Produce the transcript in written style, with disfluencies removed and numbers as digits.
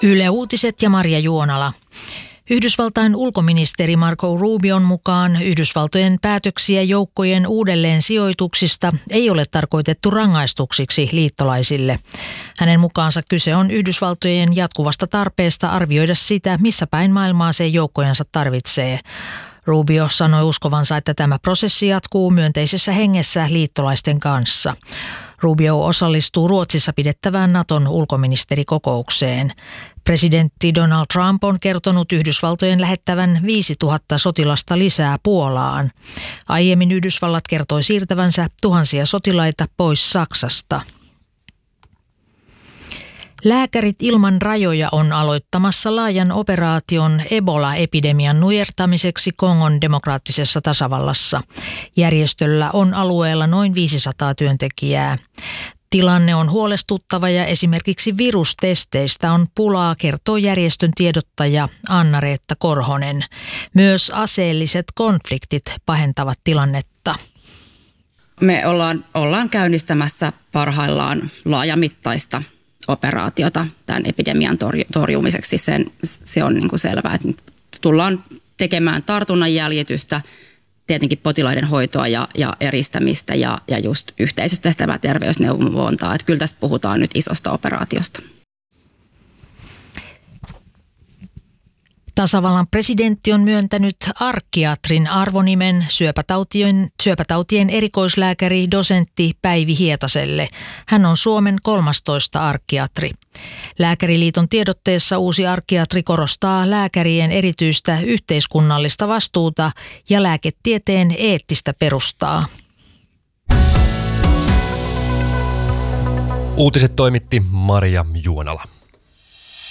Yle Uutiset ja Marja Juonala. Yhdysvaltain ulkoministeri Marco Rubion mukaan Yhdysvaltojen päätöksiä joukkojen uudelleen sijoituksista ei ole tarkoitettu rangaistuksiksi liittolaisille. Hänen mukaansa kyse on Yhdysvaltojen jatkuvasta tarpeesta arvioida sitä, missä päin maailmaa se joukkojensa tarvitsee. Rubio sanoi uskovansa, että tämä prosessi jatkuu myönteisessä hengessä liittolaisten kanssa. Rubio osallistuu Ruotsissa pidettävään Naton ulkoministerikokoukseen. Presidentti Donald Trump on kertonut Yhdysvaltojen lähettävän 5000 sotilasta lisää Puolaan. Aiemmin Yhdysvallat kertoi siirtävänsä tuhansia sotilaita pois Saksasta. Lääkärit ilman rajoja on aloittamassa laajan operaation Ebola-epidemian nujertamiseksi Kongon demokraattisessa tasavallassa. Järjestöllä on alueella noin 500 työntekijää. Tilanne on huolestuttava ja esimerkiksi virustesteistä on pulaa, kertoo järjestön tiedottaja Anna-Reetta Korhonen. Myös aseelliset konfliktit pahentavat tilannetta. Me ollaan käynnistämässä parhaillaan laajamittaista operaatiota tämän epidemian torjumiseksi. Se on niin kuin selvää, että tullaan tekemään tartunnan jäljitystä, tietenkin potilaiden hoitoa ja eristämistä ja just yhteisössä tehtävää terveysneuvontaa. Että kyllä tässä puhutaan nyt isosta operaatiosta. Tasavallan presidentti on myöntänyt arkkiatrin arvonimen syöpätautien erikoislääkäri dosentti Päivi Hietaselle. Hän on Suomen 13. arkkiatri. Lääkäriliiton tiedotteessa uusi arkkiatri korostaa lääkärien erityistä yhteiskunnallista vastuuta ja lääketieteen eettistä perustaa. Uutiset toimitti Marja Juonala.